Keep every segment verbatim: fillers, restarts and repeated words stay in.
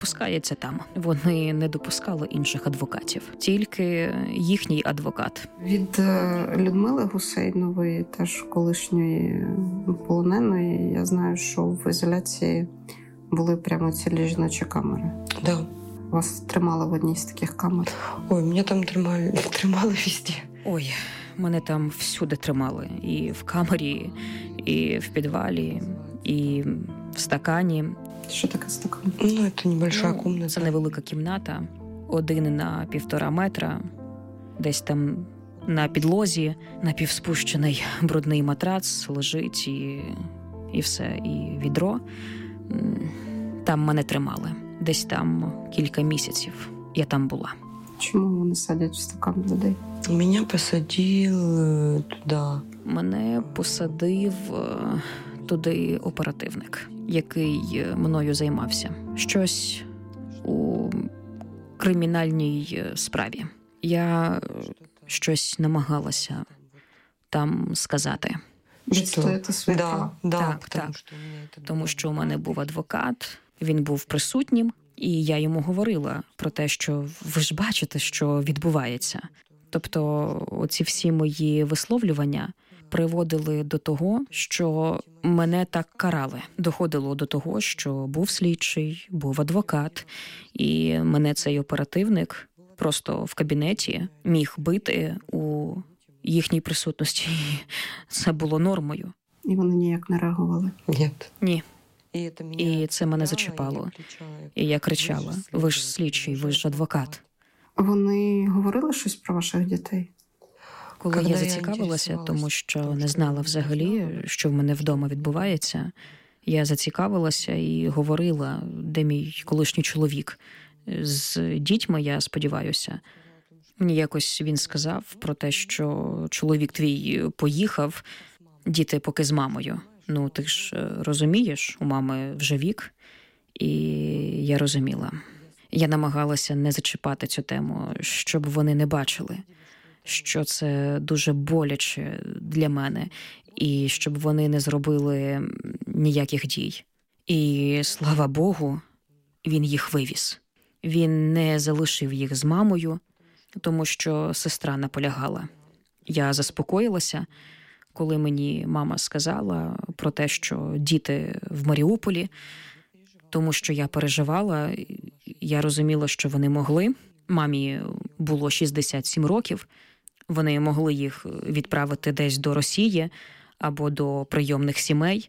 пускається там. Вони не допускали інших адвокатів, тільки їхній адвокат. Від Людмили Гусейнової, теж колишньої полоненої, я знаю, що в ізоляції були прямо цілі жіночі камери. Да. Вас тримали в одній з таких камер? Ой, мене там тримали, тримали везде. Ой, мене там всюди тримали. І в камері, і в підвалі, і в стакані. Що таке стакан? Ну, це небольшая ну, кімната. Це невелика кімната, один на півтора метра, десь там на підлозі, напівспущений брудний матрац лежить і, і все, і відро. Там мене тримали. Десь там кілька місяців я там була. Чому вони садять в стакан людей? Мене посадив туди. Мене посадив туди оперативник, який мною займався. Щось у кримінальній справі. Я щось намагалася там сказати. Відстояти свої да, права. да, Так, так. Що Тому що у мене був адвокат, він був присутнім, і я йому говорила про те, що ви ж бачите, що відбувається. Тобто оці всі мої висловлювання приводили до того, що мене так карали. Доходило до того, що був слідчий, був адвокат, і мене цей оперативник просто в кабінеті міг бити у їхній присутності. Це було нормою. І вони ніяк не реагували? Ні. Ні. І це мене зачіпало. І я кричала: ви ж слідчий, ви ж адвокат. Вони говорили щось про ваших дітей? Коли Когда я я зацікавилася, тому інтересувалась, що не знала взагалі, що в мене вдома відбувається, я зацікавилася і говорила, де мій колишній чоловік. З дітьми, я сподіваюся. Мені якось він сказав про те, що чоловік твій поїхав, діти поки з мамою. Ну, ти ж розумієш, у мами вже вік. І я розуміла. Я намагалася не зачіпати цю тему, щоб вони не бачили, що це дуже боляче для мене, і щоб вони не зробили ніяких дій. І, слава Богу, він їх вивіз. Він не залишив їх з мамою, тому що сестра наполягала. Я заспокоїлася, коли мені мама сказала про те, що діти в Маріуполі, тому що я переживала, я розуміла, що вони могли. Мамі було шістдесят сім років, вони могли їх відправити десь до Росії, або до прийомних сімей,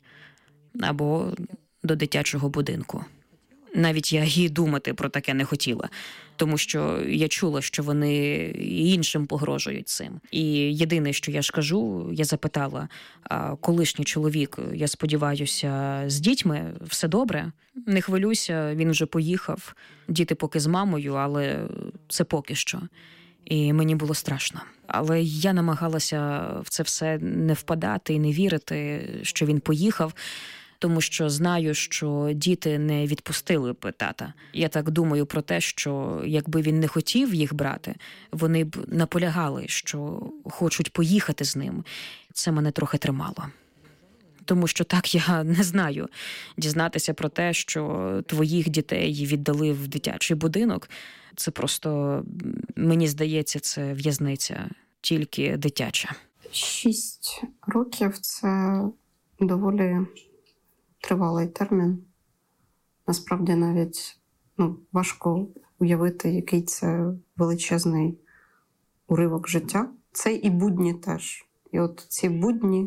або до дитячого будинку. Навіть я і думати про таке не хотіла, тому що я чула, що вони іншим погрожують цим. І єдине, що я ж кажу, я запитала: а колишній чоловік, я сподіваюся, з дітьми все добре? Не хвилюйся, він вже поїхав, діти поки з мамою, але це поки що. І мені було страшно. Але я намагалася в це все не впадати і не вірити, що він поїхав, тому що знаю, що діти не відпустили б тата. Я так думаю про те, що якби він не хотів їх брати, вони б наполягали, що хочуть поїхати з ним. Це мене трохи тримало. Тому що так я не знаю. Дізнатися про те, що твоїх дітей віддали в дитячий будинок, це просто, мені здається, це в'язниця, тільки дитяча. Шість років – це доволі тривалий термін. Насправді навіть ну, важко уявити, який це величезний уривок життя. Це і будні теж. І от ці будні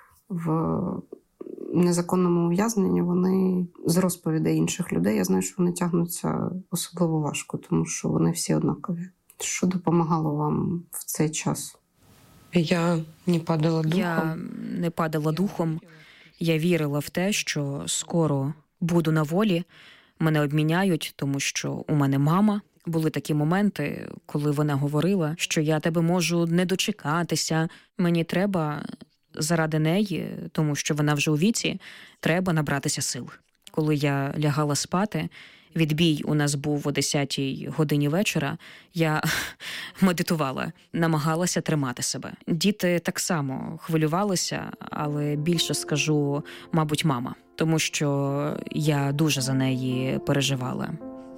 в незаконному ув'язненні, вони з розповідей інших людей, я знаю, що вони тягнуться особливо важко, тому що вони всі однакові. Що допомагало вам в цей час? Я не падала духом. Я не падала духом. Я вірила в те, що скоро буду на волі, мене обміняють, тому що у мене мама. Були такі моменти, коли вона говорила, що я тебе можу не дочекатися, мені треба заради неї, тому що вона вже у віці, треба набратися сил. Коли я лягала спати, відбій у нас був о десятій годині вечора, я медитувала, намагалася тримати себе. Діти так само хвилювалися, але більше скажу, мабуть, мама, тому що я дуже за неї переживала.